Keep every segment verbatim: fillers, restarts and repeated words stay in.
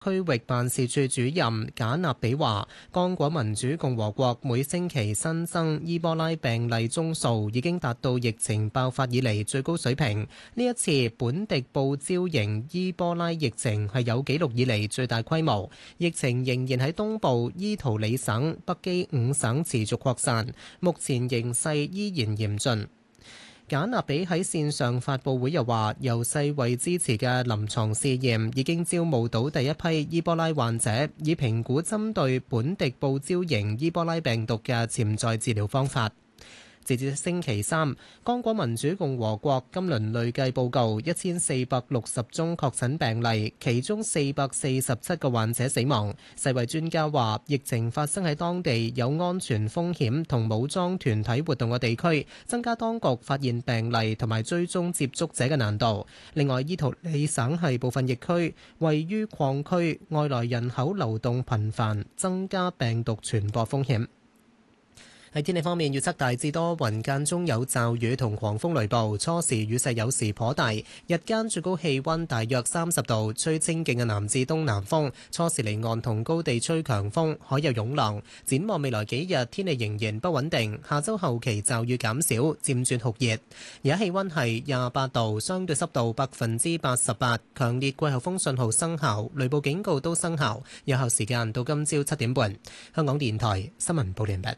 區域辦事處主任賈納比話，剛果民主共和國每星期新增伊波拉病例宗數已經達到疫情爆發以嚟最高水平。呢一次本地報招型伊波拉疫情係有紀錄以嚟最大規模，疫情仍然喺東部伊圖里省、北基五省持續擴散，目前形勢依然嚴峻。賈納比喺線上發佈會又話，由世衛支持嘅臨床試驗已經招募到第一批伊波拉患者，以評估針對本地報招型伊波拉病毒嘅潛在治療方法。截至星期三，剛果民主共和國今輪累計報告一千四百六十宗確診病例，其中四百四十七個患者死亡。世衛專家話，疫情發生喺當地有安全風險同武裝團體活動嘅地區，增加當局發現病例同埋追蹤接觸者嘅難度。另外，伊圖里省係部分疫區，位於礦區，外來人口流動頻繁，增加病毒傳播風險。喺天氣方面，預測大致多雲，間中有驟雨同狂風雷暴，初時雨勢有時頗大，日間最高氣溫大約三十度，吹清勁嘅南至東南風，初時離岸同高地吹強風，海有湧浪。展望未來幾日，天氣仍然不穩定，下周後期驟雨減少，漸轉酷熱。而家氣溫係廿八度，相對濕度百分之八十八，強烈季候風信號生效，雷暴警告都生效，有效時間到今朝七點半。香港電台新聞報完畢。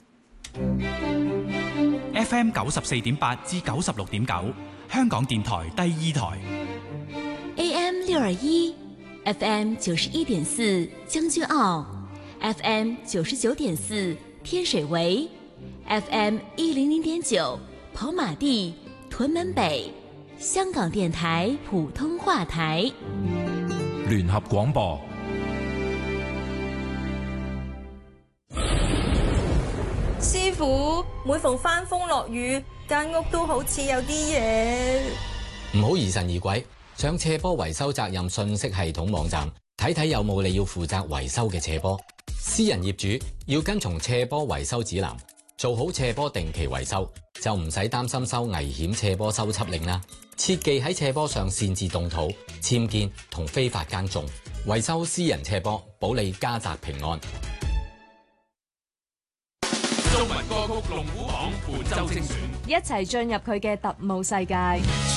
F M 九十四點八至九十六點九，香港電台第二台。 A M 六二一，F M 九十一點四將軍澳 ，F M 九十九點四天水圍 ，F M 一零零點九跑馬地屯門北，香港電台普通話台。 聯合廣播。 師傅，每逢翻風落雨，間屋都好似有啲嘢。 唔好疑神疑鬼，上斜坡維修責任信息系統網站睇睇有冇你要負責維修嘅斜坡。私人業主要跟從斜坡維修指南，做好斜坡定期維修，就唔使擔心收危險斜坡修葺令啦。切忌喺斜坡上擅自動土、僭建同非法耕種，維修私人斜坡，保你家宅平安。 中文歌曲龍虎榜本周精選， 一齊進入佢嘅特務世界。